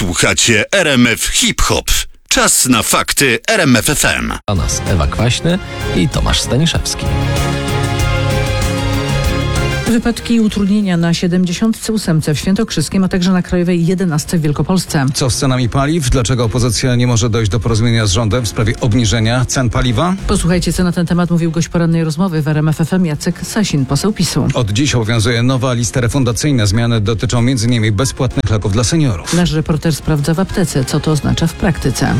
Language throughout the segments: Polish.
Słuchacie RMF Hip Hop. Czas na fakty RMF FM. A nas Ewa Kwaśny i Tomasz Staniszewski. Wypadki i utrudnienia na 78 w Świętokrzyskiem, a także na Krajowej 11 w Wielkopolsce. Co z cenami paliw? Dlaczego opozycja nie może dojść do porozumienia z rządem w sprawie obniżenia cen paliwa? Posłuchajcie, co na ten temat mówił gość porannej rozmowy w RMF FM Jacek Sasin, poseł PiS-u. Od dziś obowiązuje nowa lista refundacyjna. Zmiany dotyczą m.in. bezpłatnych leków dla seniorów. Nasz reporter sprawdza w aptece, co to oznacza w praktyce.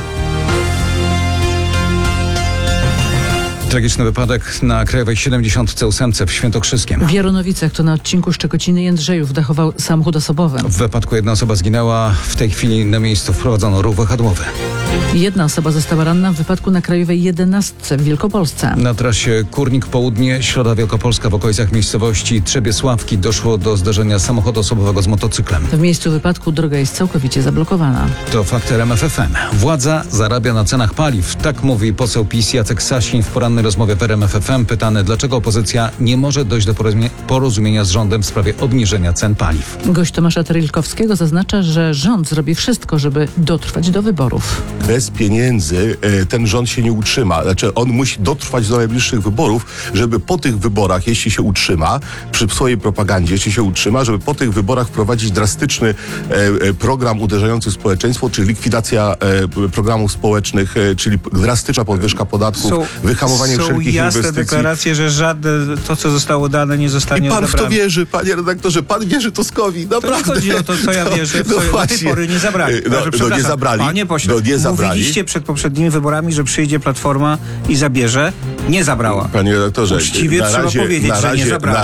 Tragiczny wypadek na Krajowej 78 w Świętokrzyskiem. W Jaronowicach, to na odcinku Szczekociny-Jędrzejów, dachował samochód osobowy. W wypadku jedna osoba zginęła. W tej chwili na miejscu wprowadzono ruch wahadłowy. Jedna osoba została ranna w wypadku na Krajowej 11 w Wielkopolsce. Na trasie Kurnik Południe, Środa Wielkopolska w okolicach miejscowości Trzebiesławki doszło do zdarzenia samochodu osobowego z motocyklem. W miejscu wypadku droga jest całkowicie zablokowana. To fakt RMF FM. Władza zarabia na cenach paliw. Tak mówi poseł PiS Jacek Sasin w porannej rozmowie w RMF FM, pytany, dlaczego opozycja nie może dojść do porozumienia z rządem w sprawie obniżenia cen paliw. Gość Tomasza Terylkowskiego zaznacza, że rząd zrobi wszystko, żeby dotrwać do wyborów. Bez pieniędzy ten rząd się nie utrzyma. Znaczy on musi dotrwać do najbliższych wyborów, żeby po tych wyborach, jeśli się utrzyma, przy swojej propagandzie, jeśli się utrzyma, żeby po tych wyborach wprowadzić drastyczny program uderzający w społeczeństwo, czyli likwidacja programów społecznych, czyli drastyczna podwyżka podatków, wyhamowanie wszelkich jasne inwestycji. deklaracje, że żadne to, co zostało dane, nie zostanie I pan w to odebrane. wierzy, panie redaktorze, pan wierzy Tuskowi, To nie naprawdę. chodzi o to, co ja wierzę, do tej właśnie. pory nie zabrali. Nie zabrali. Panie pośle, nie zabrali. mówiliście przed poprzednimi wyborami, że przyjdzie Platforma i zabierze. Nie zabrała. Panie redaktorze, Uczciwie trzeba powiedzieć, że nie zabrała.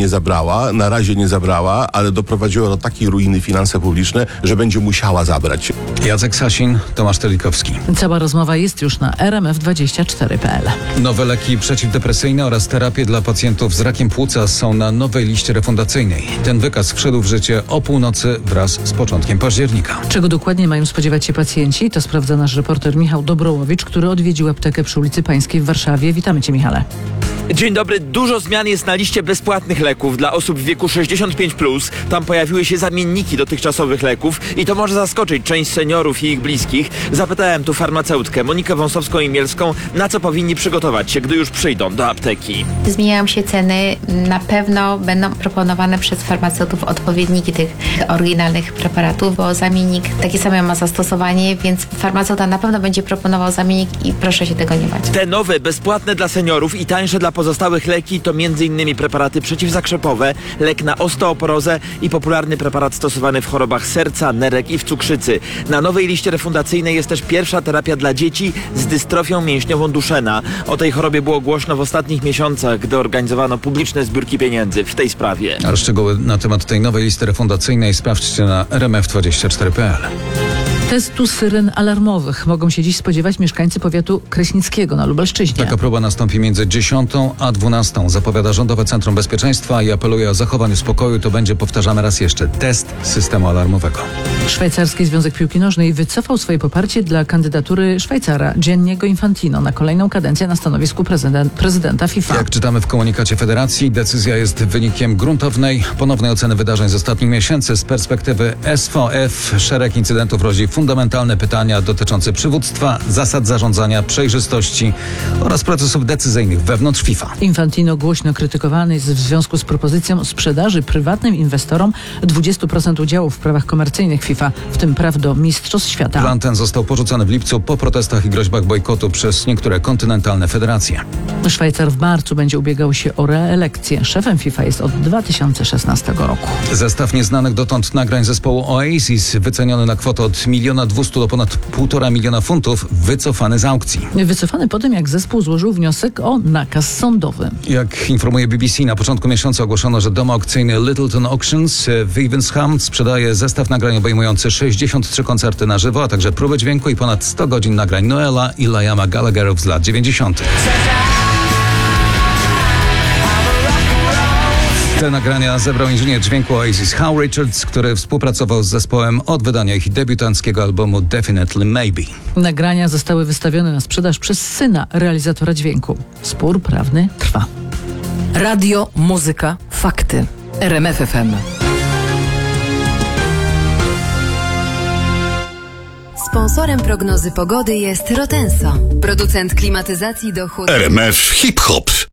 Na razie nie zabrała, ale doprowadziła do takiej ruiny finanse publiczne, że będzie musiała zabrać. Jacek Sasin, Tomasz Terylkowski. Cała rozmowa jest już na rmf24.pl. Nowe leki przeciwdepresyjne oraz terapie dla pacjentów z rakiem płuca są na nowej liście refundacyjnej. Ten wykaz wszedł w życie o północy wraz z początkiem października. Czego dokładnie mają spodziewać się pacjenci? To sprawdza nasz reporter Michał Dobrołowicz, który odwiedził aptekę przy ulicy Pańskiej w Warszawie. Witamy Cię, Michale. Dzień dobry. Dużo zmian jest na liście bezpłatnych leków dla osób w wieku 65+. Tam pojawiły się zamienniki dotychczasowych leków i to może zaskoczyć część seniorów i ich bliskich. Zapytałem tu farmaceutkę Monikę Wąsowską-Imielską, na co powinni przygotować się, gdy już przyjdą do apteki. Zmieniają się ceny. Na pewno będą proponowane przez farmaceutów odpowiedniki tych oryginalnych preparatów, bo zamiennik takie same ma zastosowanie, więc farmaceuta na pewno będzie proponował zamiennik i proszę się tego nie bać. Te nowe, bezpłatne dla seniorów i tańsze dla pozostałych leki to m.in. preparaty przeciwzakrzepowe, lek na osteoporozę i popularny preparat stosowany w chorobach serca, nerek i w cukrzycy. Na nowej liście refundacyjnej jest też pierwsza terapia dla dzieci z dystrofią mięśniową Duchenne. O tej chorobie było głośno w ostatnich miesiącach, gdy organizowano publiczne zbiórki pieniędzy w tej sprawie. A szczegóły na temat tej nowej listy refundacyjnej sprawdźcie na rmf24.pl. Testu syren alarmowych mogą się dziś spodziewać mieszkańcy powiatu kraśnickiego na Lubelszczyźnie. Taka próba nastąpi między 10 a 12. Zapowiada Rządowe Centrum Bezpieczeństwa i apeluje o zachowanie spokoju. To będzie powtarzane raz jeszcze. Test systemu alarmowego. Szwajcarski Związek Piłki Nożnej wycofał swoje poparcie dla kandydatury Szwajcara Gianniego Infantino na kolejną kadencję na stanowisku prezydenta FIFA. Jak czytamy w komunikacie federacji, decyzja jest wynikiem gruntownej, ponownej oceny wydarzeń z ostatnich miesięcy. Z perspektywy SVF szereg incydentów rodzi fundamentalne pytania dotyczące przywództwa, zasad zarządzania, przejrzystości oraz procesów decyzyjnych wewnątrz FIFA. Infantino głośno krytykowany jest w związku z propozycją sprzedaży prywatnym inwestorom 20% udziałów w prawach komercyjnych FIFA, w tym praw do Mistrzostw Świata. Plan ten został porzucony w lipcu po protestach i groźbach bojkotu przez niektóre kontynentalne federacje. Szwajcar w marcu będzie ubiegał się o reelekcję. Szefem FIFA jest od 2016 roku. Zestaw nieznanych dotąd nagrań zespołu Oasis, wyceniony na kwotę od 1 200 000 do ponad 1,5 miliona funtów, wycofany z aukcji. Wycofany po tym, jak zespół złożył wniosek o nakaz sądowy. Jak informuje BBC, na początku miesiąca ogłoszono, że dom aukcyjny Littleton Auctions w Evesham sprzedaje zestaw nagrań obejmujący 63 koncerty na żywo, a także próbę dźwięku i ponad 100 godzin nagrań Noela i Liama Gallagherów z lat 90. Te nagrania zebrał inżynier dźwięku Oasis Hal Richards, który współpracował z zespołem od wydania ich debiutanckiego albumu Definitely Maybe. Nagrania zostały wystawione na sprzedaż przez syna realizatora dźwięku. Spór prawny trwa. Radio, muzyka, fakty. RMF FM. Sponsorem prognozy pogody jest Rotenso, producent klimatyzacji do chłodni. RMF Hip Hop.